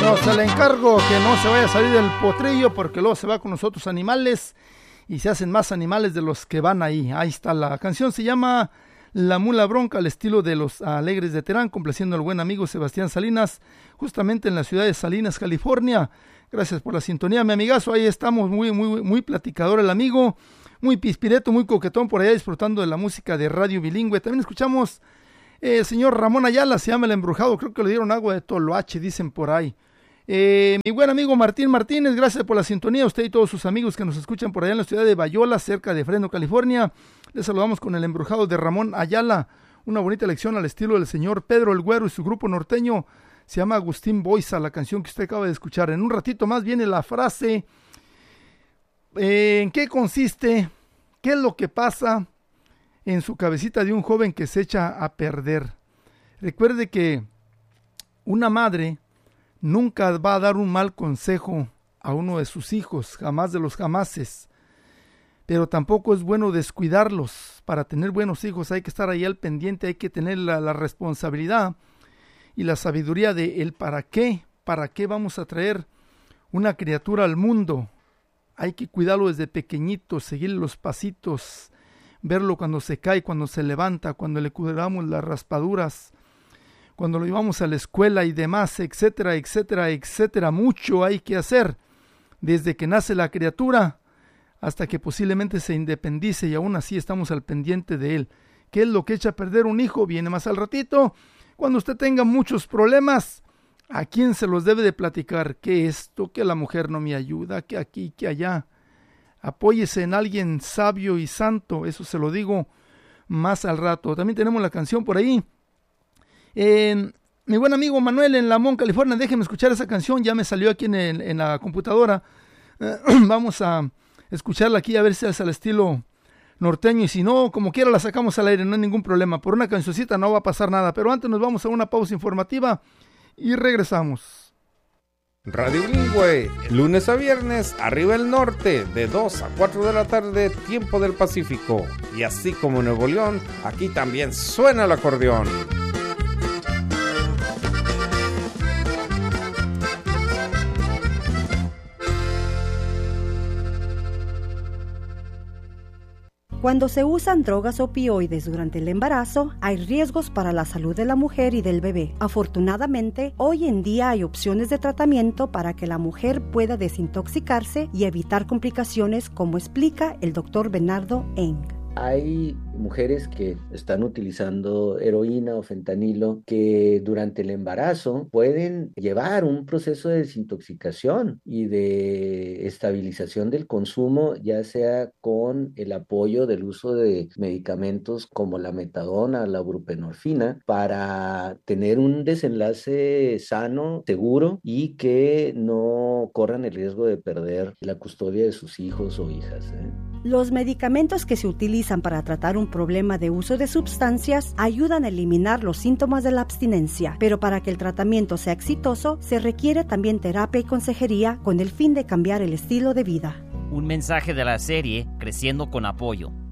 Bueno, se le encargo que no se vaya a salir del potrillo porque luego se va con los otros animales y se hacen más animales de los que van ahí. Ahí está, la canción se llama La Mula Bronca, al estilo de Los Alegres de Terán, complaciendo al buen amigo Sebastián Salinas, justamente en la ciudad de Salinas, California. Gracias por la sintonía, mi amigazo. Ahí estamos, muy platicador el amigo, muy pispireto, muy coquetón por allá, disfrutando de la música de Radio Bilingüe. También escuchamos señor Ramón Ayala, se llama El Embrujado, creo que le dieron agua de Toloache, dicen por ahí. Mi buen amigo Martín Martínez, gracias por la sintonía, usted y todos sus amigos que nos escuchan por allá en la ciudad de Bayola, cerca de Fresno, California. Les saludamos con El Embrujado de Ramón Ayala, una bonita lección al estilo del señor Pedro el Güero y su grupo norteño. Se llama Agustín Boiza, la canción que usted acaba de escuchar. En un ratito más viene la frase. ¿En qué consiste? ¿Qué es lo que pasa en su cabecita de un joven que se echa a perder? Recuerde que una madre nunca va a dar un mal consejo a uno de sus hijos, jamás de los jamases. Pero tampoco es bueno descuidarlos. Para tener buenos hijos hay que estar ahí al pendiente, hay que tener la responsabilidad y la sabiduría de el para qué vamos a traer una criatura al mundo. Hay que cuidarlo desde pequeñito, seguir los pasitos, verlo cuando se cae, cuando se levanta, cuando le curamos las raspaduras, cuando lo llevamos a la escuela y demás, etcétera, etcétera, etcétera. Mucho hay que hacer desde que nace la criatura hasta que posiblemente se independice, y aún así estamos al pendiente de él. ¿Qué es lo que echa a perder un hijo? Viene más al ratito. Cuando usted tenga muchos problemas, ¿a quién se los debe de platicar? Que esto, que la mujer no me ayuda, que aquí, que allá. Apóyese en alguien sabio y santo, eso se lo digo más al rato. También tenemos la canción por ahí. Mi buen amigo Manuel en Lamont, California, déjeme escuchar esa canción, ya me salió aquí en la computadora. Vamos a escucharla aquí a ver si es al estilo norteño, y si no, como quiera la sacamos al aire, no hay ningún problema. Por una cancioncita no va a pasar nada, pero antes nos vamos a una pausa informativa y regresamos. Radio Bilingüe, lunes a viernes, arriba el norte, de 2 a 4 de la tarde, tiempo del Pacífico. Y así como Nuevo León, aquí también suena el acordeón. Cuando se usan drogas opioides durante el embarazo, hay riesgos para la salud de la mujer y del bebé. Afortunadamente, hoy en día hay opciones de tratamiento para que la mujer pueda desintoxicarse y evitar complicaciones, como explica el doctor Bernardo Eng. Hay mujeres que están utilizando heroína o fentanilo que durante el embarazo pueden llevar un proceso de desintoxicación y de estabilización del consumo, ya sea con el apoyo del uso de medicamentos como la metadona, la buprenorfina, para tener un desenlace sano, seguro, y que no corran el riesgo de perder la custodia de sus hijos o hijas. Los medicamentos que se utilizan para tratar un problema de uso de sustancias ayudan a eliminar los síntomas de la abstinencia, pero para que el tratamiento sea exitoso, se requiere también terapia y consejería con el fin de cambiar el estilo de vida. Un mensaje de la serie Creciendo con Apoyo.